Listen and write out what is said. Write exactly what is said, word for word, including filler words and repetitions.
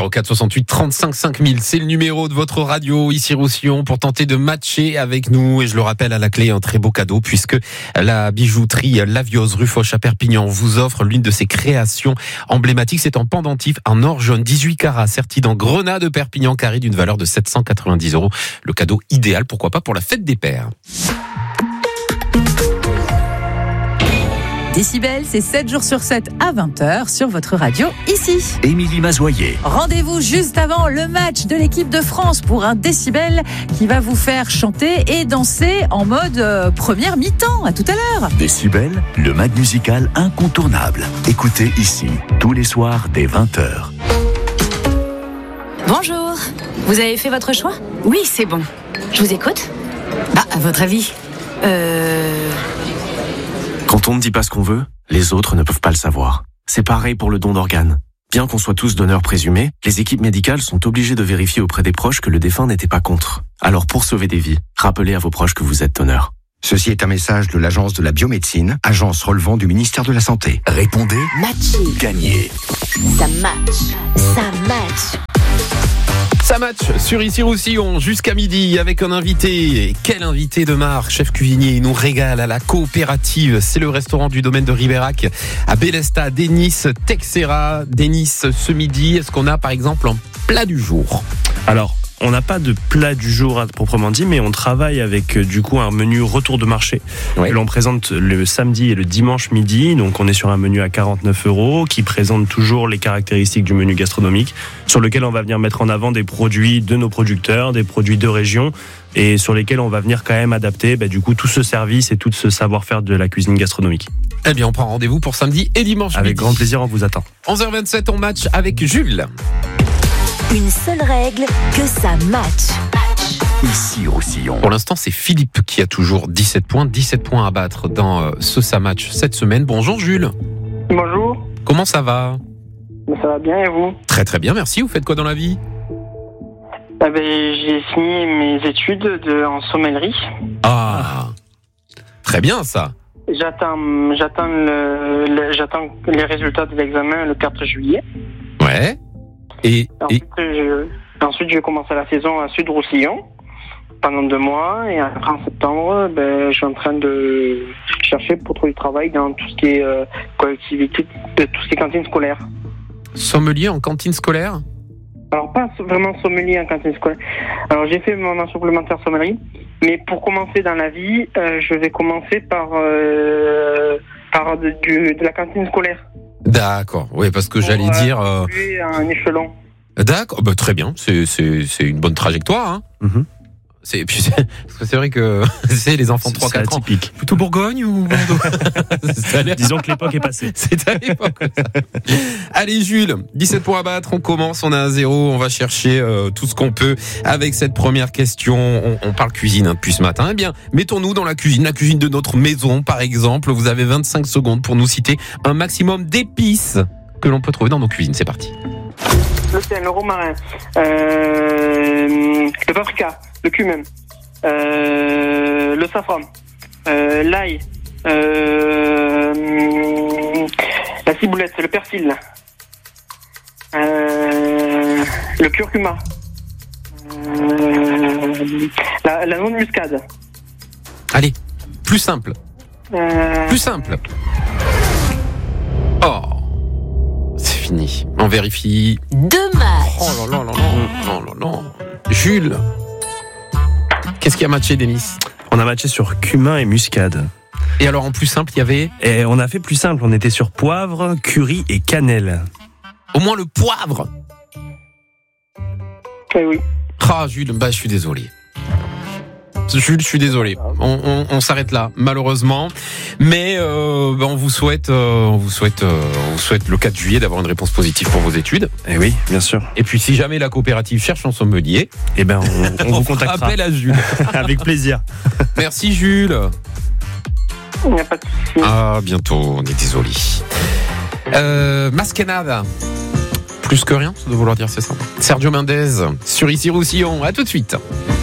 zéro quatre soixante-huit trente-cinq cinq mille, c'est le numéro de votre radio ici Roussillon pour tenter de matcher avec nous. Et je le rappelle, à la clé, un très beau cadeau puisque la bijouterie Lavios rue Foch à Perpignan vous offre l'une de ses créations emblématiques. C'est en pendentif, un or jaune dix-huit carats serti dans grenat de Perpignan carré d'une valeur de sept cent quatre-vingt-dix euros. Le cadeau idéal, pourquoi pas, pour la fête des pères. Décibel, c'est sept jours sur sept à vingt heures sur votre radio ici. Émilie Mazoyer. Rendez-vous juste avant le match de l'équipe de France pour un Décibel qui va vous faire chanter et danser en mode euh, première mi-temps. À tout à l'heure. Décibel, le mag musical incontournable. Écoutez ici, tous les soirs dès vingt heures. Bonjour. Vous avez fait votre choix ? Oui, c'est bon. Je vous écoute ? Bah, à votre avis ? Euh... Quand on ne dit pas ce qu'on veut, les autres ne peuvent pas le savoir. C'est pareil pour le don d'organes. Bien qu'on soit tous donneurs présumés, les équipes médicales sont obligées de vérifier auprès des proches que le défunt n'était pas contre. Alors pour sauver des vies, rappelez à vos proches que vous êtes donneur. Ceci est un message de l'Agence de la biomédecine, agence relevant du ministère de la Santé. Répondez, matchez, gagnez. Ça match, ça match. Ça match sur Ici Roussillon jusqu'à midi avec un invité. Et quel invité de marque, chef cuisinier, il nous régale à la coopérative. C'est le restaurant du domaine de Ribérac à Bélesta, Denis Texera. Denis, ce midi, est-ce qu'on a par exemple un plat du jour ? Alors, on n'a pas de plat du jour à proprement dit, mais on travaille avec du coup un menu retour de marché ouais. que l'on présente le samedi et le dimanche midi. Donc on est sur un menu à quarante-neuf euros qui présente toujours les caractéristiques du menu gastronomique, sur lequel on va venir mettre en avant des produits de nos producteurs, des produits de région, et sur lesquels on va venir quand même adapter bah, du coup tout ce service et tout ce savoir-faire de la cuisine gastronomique. Eh bien, on prend rendez-vous pour samedi et dimanche avec midi. Grand plaisir, on vous attend. onze heures vingt-sept, on match avec Jules. Une seule règle, que ça match. Ici Roussillon. Pour l'instant, c'est Philippe qui a toujours dix-sept points. dix-sept points à battre dans euh, ce Ça match cette semaine. Bonjour Jules. Bonjour. Comment ça va ? Ça va bien et vous ? Très très bien, merci. Vous faites quoi dans la vie ? Ah ben, j'ai fini mes études de, en sommellerie. Ah, très bien ça. J'attends, j'attends, le, le, j'attends les résultats de l'examen le quatre juillet. Ouais. Et, ensuite, et... Je, ensuite, je vais commencer la saison à Sud-Roussillon pendant deux mois. Et après, en septembre, ben, je suis en train de chercher pour trouver du travail dans tout ce qui est euh, collectivité, tout ce qui est cantine scolaire. Sommelier en cantine scolaire ? Alors, pas vraiment sommelier en cantine scolaire. Alors, j'ai fait mon mention supplémentaire sommellerie. Mais pour commencer dans la vie, euh, je vais commencer par, euh, par de, du, de la cantine scolaire. D'accord, oui, parce que pour, j'allais euh, dire... Euh... un échelon. D'accord, bah, très bien, c'est, c'est, c'est une bonne trajectoire. Hein. Mm-hmm. C'est, puis c'est, c'est vrai que c'est les enfants de trois quatre ans. C'est atypique. Plutôt Bourgogne ou Bordeaux? Disons que l'époque est passée. C'est à l'époque. Ça. Allez Jules, dix-sept points à battre, on commence, on est à zéro, on va chercher euh, tout ce qu'on peut avec cette première question. On, on parle cuisine hein, depuis ce matin. Eh bien, mettons-nous dans la cuisine, la cuisine de notre maison par exemple. Vous avez vingt-cinq secondes pour nous citer un maximum d'épices que l'on peut trouver dans nos cuisines. C'est parti. Le sel, le romarin, euh, le paprika, le cumin, euh, le safran, euh, l'ail, euh, la ciboulette, le persil, euh, le curcuma, euh, la, la noix de muscade. Allez, plus simple. Euh, Plus simple. Oh, c'est fini. On vérifie. Deux matchs. Oh là là là là là là là. Jules, qu'est-ce qui a matché, Denis ? On a matché sur cumin et muscade. Et alors en plus simple, il y avait Et on a fait plus simple, on était sur poivre, curry et cannelle. au moins le poivre. Eh oui. Ah Jules, bah je suis désolé. Jules, je suis désolé. On, on, on s'arrête là, malheureusement. Mais euh, bah, on vous souhaite, euh, on vous souhaite, euh, on vous souhaite le quatre juillet d'avoir une réponse positive pour vos études. Eh oui, bien sûr. Et puis si jamais la coopérative cherche un sommelier, eh ben on, on, on vous contactera. Appel à Jules. Avec plaisir. Merci Jules. Il n'y a pas de souci. Ah bientôt, on est désolé. Euh, Masquenade. Plus que rien, ça doit vouloir dire c'est ça. Sergio Mendes sur Ici Roussillon. À tout de suite.